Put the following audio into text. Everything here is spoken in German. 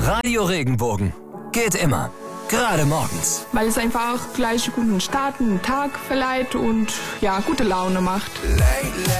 Radio Regenbogen. Geht immer. Gerade morgens. Weil es einfach gleich guten Start, einen Tag verleiht und ja, gute Laune macht.